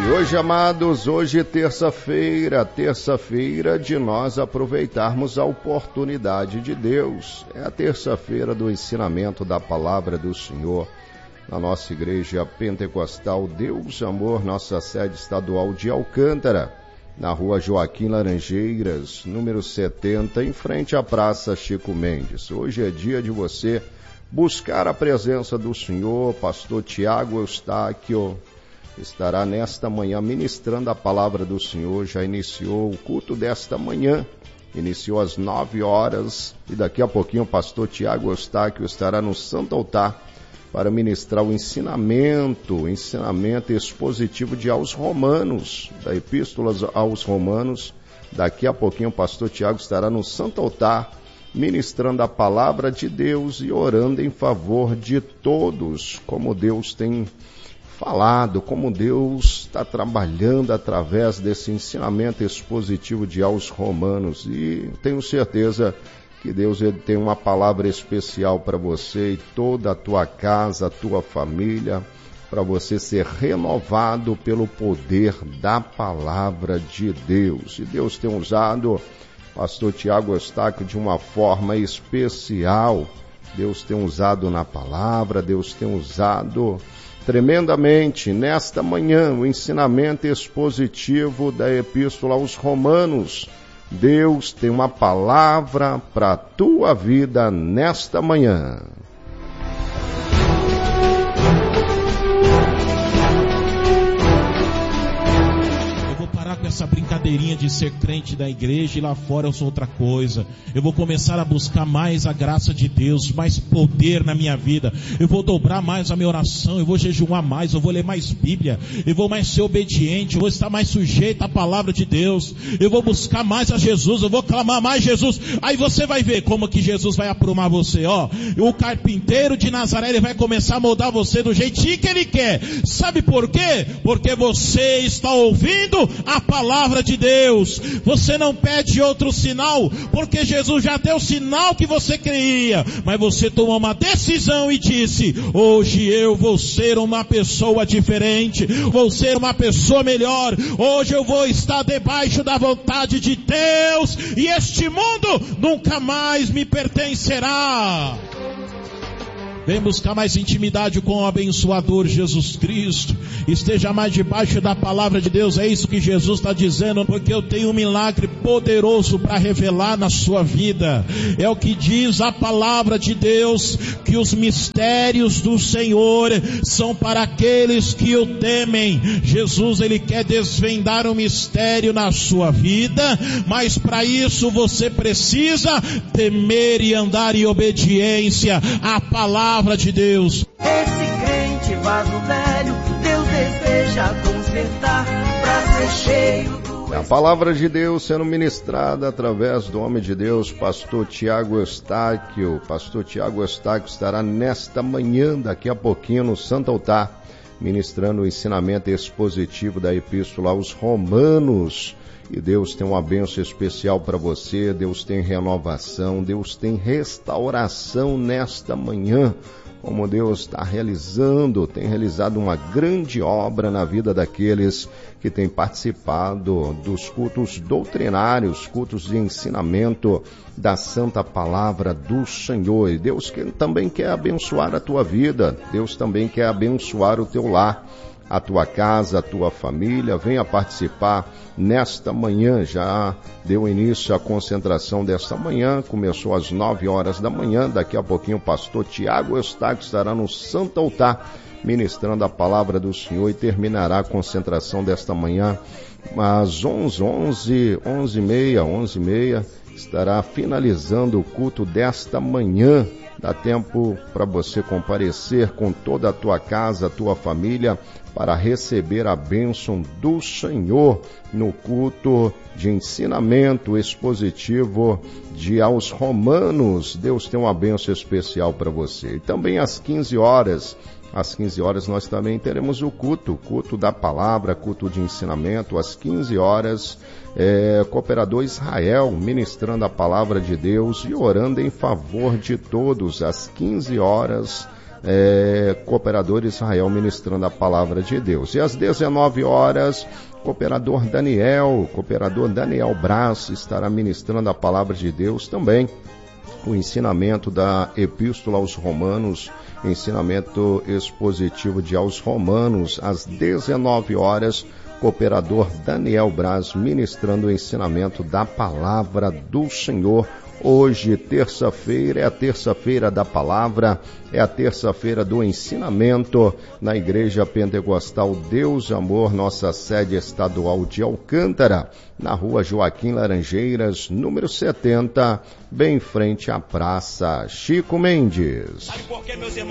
E hoje, amados, hoje terça-feira de nós aproveitarmos a oportunidade de Deus. É a terça-feira do ensinamento da palavra do Senhor na nossa igreja pentecostal Deus Amor, nossa sede estadual de Alcântara, na rua Joaquim Laranjeiras, número 70, em frente à Praça Chico Mendes. Hoje é dia de você buscar a presença do Senhor. Pastor Tiago Eustáquio estará nesta manhã ministrando a palavra do Senhor. Já iniciou o culto desta manhã, iniciou às 9 horas, e daqui a pouquinho o pastor Tiago Eustáquio estará no Santo Altar para ministrar o ensinamento expositivo de aos Romanos, da Epístola aos Romanos. Daqui a pouquinho o pastor Tiago estará no Santo Altar, ministrando a palavra de Deus e orando em favor de todos, como Deus tem falado, como Deus está trabalhando através desse ensinamento expositivo de aos Romanos. E tenho certeza que Deus tem uma palavra especial para você e toda a tua casa, a tua família, para você ser renovado pelo poder da palavra de Deus. E Deus tem usado pastor Tiago Eustáquio de uma forma especial. Deus tem usado na palavra, Deus tem usado tremendamente nesta manhã o ensinamento expositivo da Epístola aos Romanos. Deus tem uma palavra para a tua vida nesta manhã. Com essa brincadeirinha de ser crente da igreja e lá fora eu sou outra coisa. Eu vou começar a buscar mais a graça de Deus, mais poder na minha vida. Eu vou dobrar mais a minha oração, eu vou jejuar mais, eu vou ler mais Bíblia, eu vou mais ser obediente, eu vou estar mais sujeito à palavra de Deus, eu vou buscar mais a Jesus, eu vou clamar mais Jesus. Aí você vai ver como que Jesus vai aprumar você, ó. O carpinteiro de Nazaré, ele vai começar a moldar você do jeitinho que ele quer. Sabe por quê? Porque você está ouvindo a palavra de Deus. Você não pede outro sinal, porque Jesus já deu o sinal que você queria, mas você tomou uma decisão e disse: hoje eu vou ser uma pessoa diferente, vou ser uma pessoa melhor, hoje eu vou estar debaixo da vontade de Deus, e este mundo nunca mais me pertencerá. Vem buscar mais intimidade com o abençoador Jesus Cristo. Esteja mais debaixo da palavra de Deus. É isso que Jesus está dizendo, porque eu tenho um milagre poderoso para revelar na sua vida. É o que diz a palavra de Deus, que os mistérios do Senhor são para aqueles que o temem. Jesus, ele quer desvendar um mistério na sua vida, mas para isso você precisa temer e andar em obediência à palavra de Deus. Esse crente vaso velho, Deus deseja consertar para ser cheio do... A palavra de Deus sendo ministrada através do homem de Deus, pastor Tiago Eustáquio. Pastor Tiago Eustáquio estará nesta manhã, daqui a pouquinho, no Santo Altar, ministrando o ensinamento expositivo da Epístola aos Romanos. E Deus tem uma bênção especial para você, Deus tem renovação, Deus tem restauração nesta manhã, como Deus está tem realizado uma grande obra na vida daqueles que têm participado dos cultos doutrinários, cultos de ensinamento da Santa Palavra do Senhor. E Deus também quer abençoar a tua vida, Deus também quer abençoar o teu lar, a tua casa, a tua família. Venha participar nesta manhã. Já deu início à concentração desta manhã, começou às 9 horas da manhã. Daqui a pouquinho o pastor Tiago Eustáquio estará no Santo Altar ministrando a palavra do Senhor e terminará a concentração desta manhã às 11h30, estará finalizando o culto desta manhã. Dá tempo para você comparecer com toda a tua casa, a tua família, para receber a bênção do Senhor no culto de ensinamento expositivo de aos Romanos. Deus tem uma bênção especial para você. E também às 15 horas nós também teremos o culto da palavra, culto de ensinamento. Às 15 horas, Cooperador Israel ministrando a palavra de Deus e orando em favor de todos. Às 15 horas, Cooperador Israel ministrando a palavra de Deus. E às 19 horas, Cooperador Daniel Braz estará ministrando a palavra de Deus também. O ensinamento da Epístola aos Romanos, ensinamento expositivo de aos Romanos, às 19 horas, Cooperador Daniel Braz ministrando o ensinamento da palavra do Senhor. Hoje, terça-feira, é a terça-feira da palavra, é a terça-feira do ensinamento na Igreja Pentecostal Deus Amor, nossa sede estadual de Alcântara, na rua Joaquim Laranjeiras, número 70, bem em frente à Praça Chico Mendes.